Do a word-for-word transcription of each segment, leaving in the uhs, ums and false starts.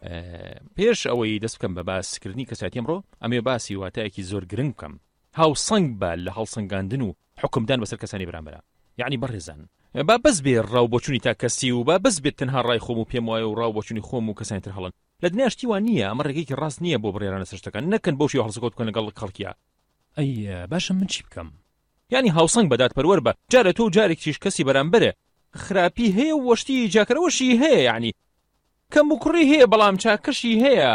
پێش ئەوەی دەست بکەم بە باسکردنی کەساتی ئەمڕۆ ئەمێ باسی واتایەکی زۆر گرنگ بکەم هاوسەنگ بە لە هەڵسەنگاندن و حکومدان بەسەر کەسانی بەرامبەرە یعنی بەڕێزان با بەس بێ ڕاو بۆچوونی تا کەسی و با بەس بێت تەنها ڕای خۆم و پێم وایە و ڕاو بۆچوونی خۆم و کەسانی تر هەڵن لە دنیاشتی وان نییە ئەمە ڕێگەیەکی ڕاست نییە بۆ بڕێرانە سەرشتەکان نەکەن بۆ شێوە هەڵسەکۆت بکەن لەگەڵ خەڵکیە ئەی باشە من چی بکەم یعنی هاوسەنگ بەدات پەروەر بە جارە تۆ جارێکیش کەسی بەرامبەرە خراپی هەیە و وەشتی جاکەرەوەشی هەیە یعنی کەم و کوڕی هەیە بەڵام چاکەشی هەیە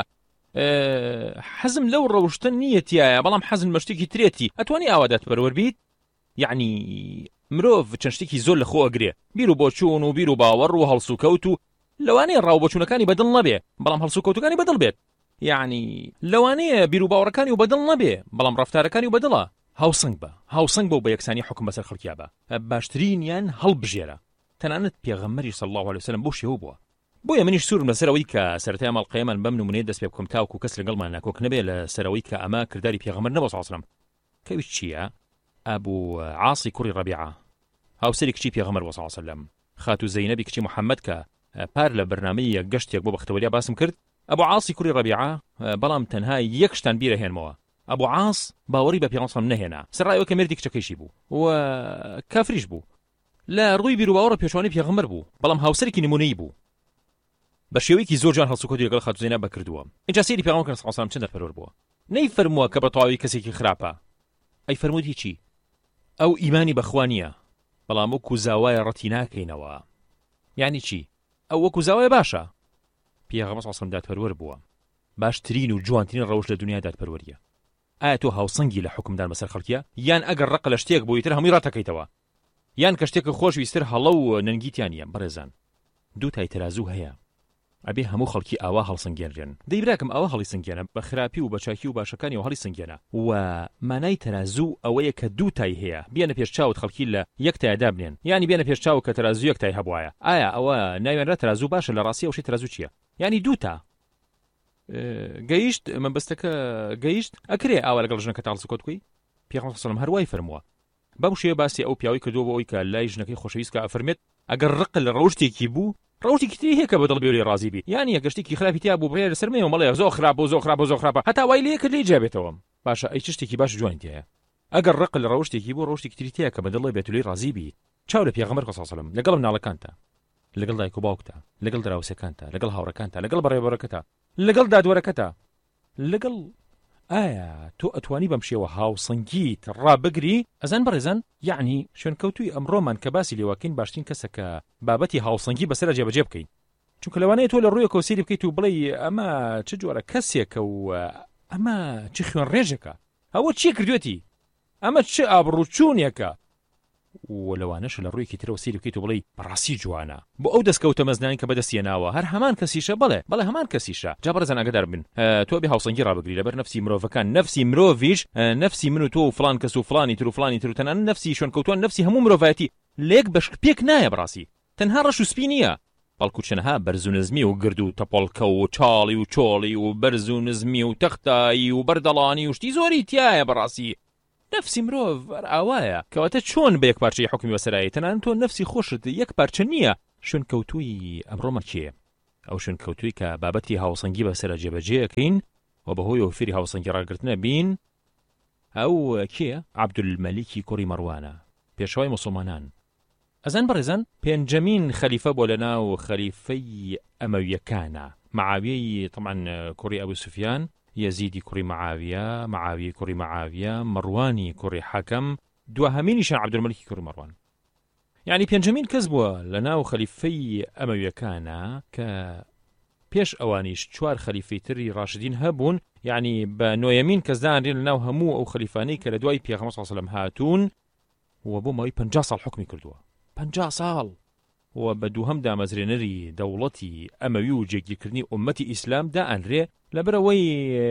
حەزم لەو ڕەوشتن نیەتیایە بەڵام حەزم مەشتێکی ترێتی ئەتوانی ئاوادات پەروەر بیت یعنی مرۆڤ چەند شتێکی زۆر لە خۆ ئەگرێ بیر و بۆچوون و بیر و باوەڕ و هەڵسو کەوت و لەوانەیە ڕاو بۆچوونەکانی بەدڵ نەبێ بەڵام هەڵسو کەوتەکانی بەدڵ بێت یعنی لەوانەیە بیر و باوەڕەکانی و بەدڵ نەبێ بەڵام ڕەفتارەکانی و بەدڵە هاوسەنگ بە هاوسەنگ بە و بە یەکسانی حکم بەسەر خەڵکیا بە باشترینیان هەڵبژێرە تەنانەت پێغەمبەری صلی الله علیه وسلم بۆ شێوە بووە بۆیە منیش سوورم لەسەرەوەی کە سەرەتای مەڵقەیەمان بەم نمونەیە دەست پێ بکەم تاوکو کەس لەگەڵمان ناکۆک نەبێ لە سەرەوەی کە ئەمە کردداری پێغەمبەر نەبە صلی الله علیه وسلم کەویش چییە ئەبوو عاسی کوڕی ڕەبیعە هاوسەری کچی پێغەمبەر صلی الله علیه وسلم خاتو زەینەبی کچی محەممەد کە پار لە بەرنامەی گەشتێک بۆ بەختەوەریا باسم کرد ئەبوو عاسی کوڕی ڕەبیعە بەڵام تەنها یەک شتان بیرە هێنمەوە ئەبوو عاس باوەڕی بە پێغەمبەر نەهێنا سەرڕایەوە کە مردی کچەکەیشی بوو و کافریش بوو لە ڕووی بیر و باوەڕە پێشوانی پێغەمبەر بوو بەڵام هاوسەرێکی نمونەیی بوو بە شێوەیەکی زۆر جوان هەڵسوکەوتی لەگەڵ خاتو زەینەب بەکردووە اینجا سەیری پێغەمبەر صلی الله علیه وسلم چەند دەرپەروەر بووە نەیفەرمووە کە بەتەواوی کەسێکی خراپە ئەی فەرمووی چی ئەو ئیمانی بەخوا نییە بەڵام وەکو زاوایە ڕەتی ناکەینەوە یعنی چی ئەو وەکو زاوایە باشە پێغەمبەر صلی الله علیه وسلم دادپەروەر بووە باشترین و جوانترین ڕەوش لە دنیا دادپەروەریە ئایا تۆ هاوسەنگی لە حکمدان بەسەر خەڵکیە یان ئەگەر ڕق لە شتێک بۆ یتر هەمووی ڕاتەکەیتەوە یان کە شتێک خۆشویستر هەڵە و نەنگیتیان نیە بەڕێزان دوو تای تەرازوو هەیە ئەبێ هەموو خەڵکی ئاوا هەڵسەنگێنرێن دەی براکەم ئاوا هەڵی سنگێنە بە خراپی و بە چاکی و باشەکانی و هەڵی سنگێنە و مانای تەرازوو ئەوەیە کە دوو تای هەیە بێنە پێش چاوت خەڵکی لە یەک تایدا بنێن یعنی بێنە پێش چاو کە تەرازوو یەک تای هەبوایە ئایا ئەوە ناوێنرا تەرازوو باشە لە ڕاستی ئەوشی تەرازوو چییە یعنی دوو تا گەیشت مەبەستەکە گەیشت ئەکرێ ئاوا لەگەڵ ژنەکە تاڵسکۆت کوی پێغەمبەر صلی الله علیه وسلم هەروای فەرمووە بەم شێوە باسی ئەو پیاوەی کردووە بۆ ئەوی کە لای ژنەکەی خۆشەویست کە ئەفەرمێت ئەگەر ڕق لە ڕەوشتێکی بوو ڕەوشتێکی تری هەیە کە بەدڵ بێ لێ ڕازی بێت یعنی گەشتێکی خراپی تیا بوو بڕێ لەسەر مێ و مەڵێ زۆر خراپە و زۆر خراپە زۆر خراپە هەتا وای لێ کرد لێ جابێتەوە باشە ئەی چ شتێکی باش جوانی تایە ئەگەر ڕق لە ڕەوشتێکی بوو ڕەوشتێکی تری تیا کە بەدڵ بێت لێ ڕازی بیت چاو لە پێغەمبەر صلی الله علیه وسلم لەگەڵ مناڵەکانتە لەگەڵ دایک و باوکتە لەگەڵ دراوسەکانتە لەگەڵ هاوڕەکانتە لەگەڵ بەڕێوەبەرەکەتە لەگەڵ دادوەرەکەتە لەگەڵ ئایا تۆ ئەتوانی بەم شێوە هاوسەنگیت ڕابگری ئەزان بەڕێزان یعنی شوێنکەوتوی ئەمڕۆمان کە باسی لێواکەین باشترین کەسە کە بابەتی هاوسەنگی بەسەر جێبەجێ بکەین چونکە لەوانەیە تۆ لە ڕوویە کۆسیری بکەیت و بڵێ ئەمە چ جۆرە کەسێکە و ئەمە چ خوێن ڕێژێکە ئەوە چی کردوێتی ئەمە چ ئابڕووچوونێکە و لەوانەش لە ڕوویەکی ترەوە سیری بکەیت و بڵێ بەڕاستی جوانە بۆ ئەو دەستکەوتە مەزنانی کە بەدەستێناوە هەر هەمان کەسیشە بڵێ بەڵێ هەمان کەسیشە جا بەڕێزان ئاگادار بن تۆ بێ هاوسەنگی ڕابگری لەبەر نەفسی مرۆڤەکان نەفسی مرۆڤیش نەفسی من و تۆ و فلان کەس و فلانی تر و فلانی تر و تەنانەت نەفسی شوێنکەوتوان نەفسی هەموو مرۆڤایەتی لێک بەشک پێک نایە بەڕاستی تەنها ڕەش و سپی نییە بەڵکو چەنەها بەرز و نزمی و گرد و تەپۆڵکە و چاڵی و چۆڵی و بەرز و نزمی و تەختایی و بەردەڵانی و شتی زۆری تایە بەڕاستی نفسی مرۆڤ ئاوایە کەواتە چۆن بە یەک پارچەی حکمی وەسەرایی تەنانەت تۆ نفسی خۆشت یەک پارچە نییە شوێنکەوتووی ئەمڕۆمە کێ ئەو شوێنکەوتووی کە بابەتی هاوسەنگی بەسەرە جێبەجێەکەین و بەهۆی ئۆفری هاوسەنگی ڕاگرتنە بین ئەو کێ عەبدولمەلیکی کوڕی مەڕوانە پێشەوای موسڵمانان ئەزان بەڕێزان پێنجەمین خەلیفە بۆ لەناو خەلیفەی ئەمەویەکانە معاویەی طبعا کوڕی ئەبوو سوفیان یەزیدی کوڕی مەعاویە مەعاویەی کوڕی مەعاویە مەڕوانی کوڕی حەکەم دووهەمینیشان عەبدولمەلیکی کوڕی مەڕوان یعنی پێنجەمین کەس بووە لەناو خەلیفەی ئەمەویەکانە کە پێش ئەوانیش چوار خەلیفەی تری ڕاشدین هەبوون یعنی بە نۆیەمین کەس دانرێن لەناو هەموو ئەو خەلیفانەی کە لە دوای پێغەمبەر صلی الله علیه وسلم هاتوون و بۆ ماوەی پەنجا ساڵ حکمی کردووە پەنجا ساڵ و بە دووهەم دامەزرێنەری دەوڵەتی ئەمەوی و جێگیرکردنی ئومەتی ئیسلام دائەنرێ لەبەرەوەی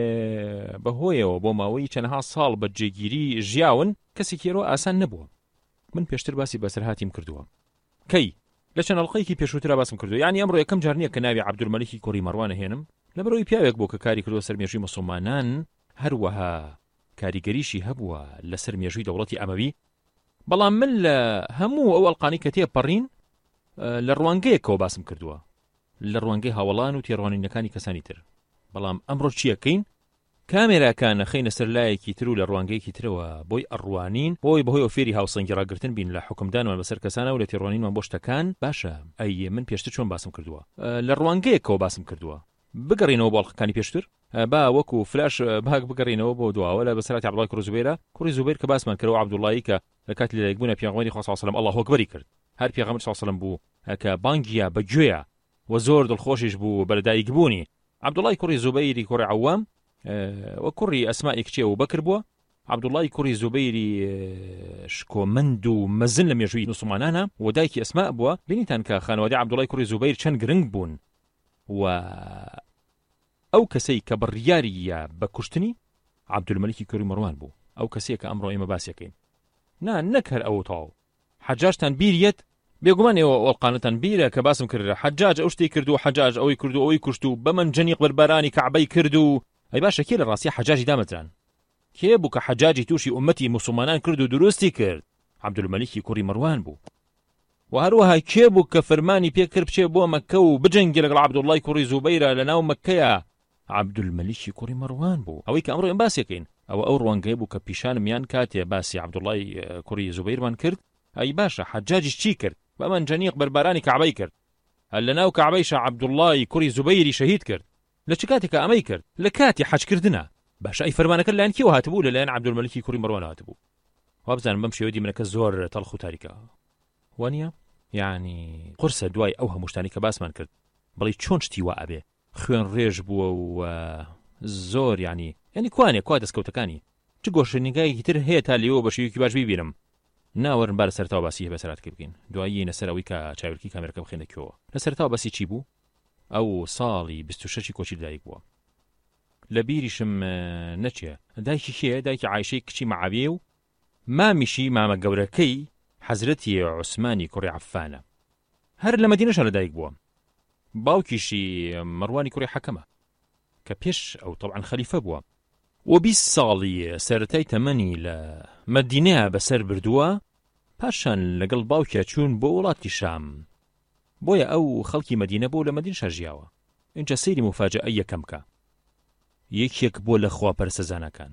بەهۆیەوە بۆ ماوەی چەندەها ساڵ بە جێگیری ژیاون کەسێکی ئێرۆ ئاسان نەبووە من پێشتر باسی بەسەر هاتیم کردووە کەی لە چەند ئەڵقەیەکی پێشووترا باسم کردو یعنی ئەمڕۆ یەکەم جار نییە کە ناوی عەبدولمەلیکی کوڕی مەڕوان هێنم لەبەرەوەی پیاوێک بۆ کە کاری کردووە سەر مێژووی موسڵمانان هەروەها کاریگەریشی هەبووە لەسەر مێژووی دەوڵەتی ئەمەوی بەڵام من لە هەموو ئەو ئەڵقانی کە تێپەڕین لە ڕوانگەیەکەوە باسم کردووە لە ڕوانگەی هاوڵان و تێڕوانینەکانی کەسانی تر. بەڵام ئەمڕۆ چیەکەین؟ کامێراکانە خەینە سەر لایەکی تر و لە ڕوانگەیەکی ترەوە بۆی ئەڕوانین، بۆی بەهۆی ئۆفێری هاوسەنگی ڕاگرتن بین لە حکمدانمان بەسەر کەسانە و لە تێڕوانینمان بۆ شتەکان. باشە، ئەی من پێشتر چۆن باسم کردووە، لە ڕوانگەیەکەوە باسم کردووە. بگەڕینەوە باڵقەکانی پێشتر، با وەکو فلاش باک بگەڕینەوە بۆ دواوە لە بەسەراتی عەبدوڵای کوڕی زوبەیرە. کوڕی زوبەیر کە باسمان کردەوە عەبدوڵایی کە لە کاتی لەدایکبوونە پێغەمبەری خوا صلی الله علیه و سلم ئەڵڵاهو ئەکبەری کرد. هەر پێغەمبەر صلی الله علیه و سلم بوو کە بانگیە بەگوێیە و زۆر دڵخۆشیش بوو بە لەدایکبوونی. عەبدوڵای کوڕی زوبەیری کوڕی عەوام و کوڕی ئەسمائی کچێ و بەکر بووە. عەبدوڵای کوڕی زوبەیری شکۆمەند و مەزن لە مێژووی موسڵمانانە و دایکی ئەسما بووە. بینیتان کە خانەوادەی عەبدوڵای کوڕی زوبەیر چەند گرنگ بوون و ئەو کەسەی کە بڕیاریە بە کوشتنی عەبدولمەلیکی کوڕی مەڕوان بوو. ئەو کەسەیە کە ئەمڕۆ ئێمە باسیەکەین. نا نەکەر ئەو تاو حەجاجتان بیریەت، بێگومان ئێوە ئەڵقانەتان بیرە کە باسم کردە حەجاج ئەو شتەی کردو، حەجاج ئەوەی کردو، ئەوەی کوشت و بە منجەنیق بەربارانی کەعبەی کرد و ئەی باشە کێ لە ڕاستی حەجاجی دامەتران؟ کێ بوو کە حەجاجی تووشی ئومەتی موسڵمانان کرد و دروستی کرد؟ عەبدولمەلیکی کوڕی مەڕوان بوو. و هەروەها کێ بوو کە فەرمانی پێ کرد بچێ بۆ مەککە و بجەنگێ لەگەڵ عەبدوڵای کوڕی زوبەیرە لە ناو مەککەیە؟ عەبدولمەلیکی کوڕی مەڕوان بوو. ئەوەی کە ئەمڕۆ ئێمە باسیەکەین ئەوە ئەو ڕوانگەیە بوو کە پیشانمیان کاتێ باسی عەبدوڵای کوڕی زوبەیرمان کرد. ئەی باشە حەجاجیش چی کرد؟ بە منجەنیق بەربارانی کەعبەی کرد. هەر لە ناو کەعبەیشە عەبدوڵای کوڕی زوبەیری شەهید کرد. لە چ کاتێکە ئەمەی کرد؟ لە کاتی حەجکردنە. باشە ئەی فەرمانەکە لەلایەن کێوە هاتبوو؟ لەلایەن عەبدولمەلیکی کوڕی مەڕوان هاتبوو. وا بزانم بەم شێوەی دیمەنەکە زۆر تەڵخ و تاریکە وانە؟ یعنی قورسە دوای ئەو هەموو شتانی کە باسمان کرد بەڵێ چۆن شتی وا ئەبێ خوێن ڕێژ بووە و زۆر یعنی یعنی کوانێ کوا دەستکەوتەکانی چ گۆشەنیگایەکی تر هەیە تا لێوە بە شێوەیەکی باش بیبینم. ناوەرن با لە سەرتاوە باسی هەیە بەسەرات بکەین، دوایی نەسەرەوەی کە چاویلکی کامێرەکە بخێنەکەوە. لە سەرتاوە باسی چی بوو؟ ئەو ساڵی بیست و شەشی کۆچی لەدایک بووە. لە بیریشم نەچێ دایکی کێ؟ دایکی عایشەی کچی مەعاویە و مامیشی مامە گەورەکەی حەزرەتی عوسمانی کوڕی عەفانە. هەر لە مەدینەشە لەدایک بووە. باوکیشی مەڕوانی کوڕی حەکەمە کە پێش ئەو تەبعەن خەلیفە بووە و بیست ساڵی سەرەتای تەمەنی لە مەدینەیە بەسەر بردووە، پاشان لەگەڵ باوکیە چوون بۆ وڵاتی شام. بۆیە ئەو خەڵکی مەدینە بۆ لە مەدینە ژیاوە. اینجا سەیری مفاجئە یەکەم کە یەکێک بۆ لە خواپەرستە زانەکان.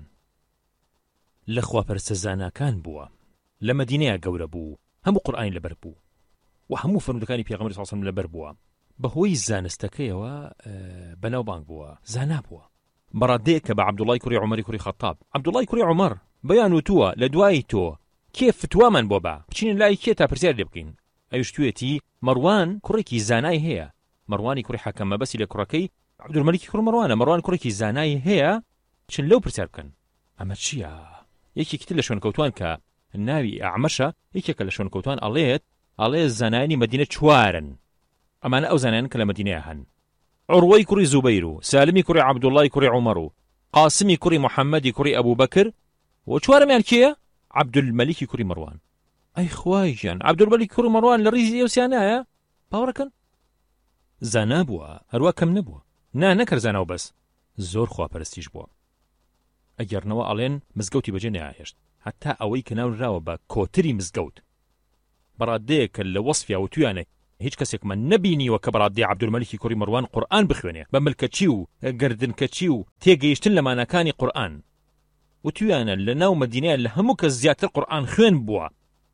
لە خواپەرستە زانەکان بووە، لە مەدینەیە گەورە بوو، هەموو قورئانی لەبەر بوو و هەموو فەرمودەکانی پێغەمبەر صلی الله علیه و سلم لەبەر بووە. بەهۆی زانستەکەیەوە بەناوبانگ بووە، زانا بووە. بەڕادەیە کە بە عەبدوڵای کوڕی عومەری کوڕی خەتاب، عەبدوڵای کوڕی عومەر بەیان وتووە لە دوای تۆ کێ فتوامان بۆ بە بچین لای کێ تا پرسیار لێ بکەین. ئەویش توێتی مەڕوان کوڕێکی زانای هەیە. مەڕوانی کوڕی حەکەم مەبەستی لە کوڕەکەی عەبدولمەلیکی کوڕی مەڕوانە. مەڕوان کوڕێکی زانای هەیە، چن لەو پرسیار بکەن. ئەمە چییە؟ یەکێکی تر لە شوێنکەوتوان کە ناوی ئەعمەشە، یەکێکە لە شوێنکەوتوان ئەڵێت ئەڵێ زانایانی مەدینە چوارن. ئەمانە ئەو زانایان کە لە مەدینەیە هەن: عوڕوەی کوڕی زوبەیر و سالمی کوڕی عەبدوڵای کوڕی عومەر و قاسمی کوڕی محەممەدی کوڕی ئەبوو بەکر و چوارەمیان کێیە؟ عەبدولمەلیکی کوڕی مەڕوان. ئەی خوای گیان، عەبدولمەلیکی کوڕی مەڕوان لە ڕیزی ئێوسیانایە؟ باوەڕەکەن زانا بووە، هەروە کەم نەبووە. نا نەکرد زانا و بەس، زۆر خواپەرستیش بووە. ئەگەرنەوە ئەڵێن مزگەوتی بەجێ نەهێشت، هەتا ئەوەی کە ناونراوە بە کۆتری مزگەوت. بەڕادەیە کە لە وەسفیا و تویانە هیچ کەسێکمان نەبینیوە کە بەڕادەی عەبدولمەلیکی کوڕی مەڕوان قورئان بخوێنێ بە ملکەچی و گردنکەچی و تێگەیشتن لە مانەکانی قورئان. و تویانە لە ناو مەدینەیە لە هەموو کەس زیاتر قورئان خوێن بووە.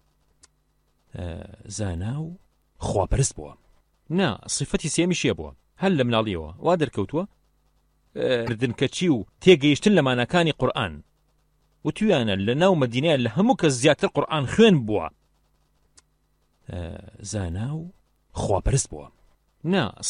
زانا و خواپەرست بووە. نا صفەتی سێمیشیە بووە، هەل لە مناڵیەوە وا دەرکەوتووە گردنکەچی و تێگەیشتن لە مانەکانی قورئان. و تویانە لە ناو مەدینەیە لە هەموو کەس زیاتر قورئان خوێن بووە. زانا و خواپەرست بووە. نا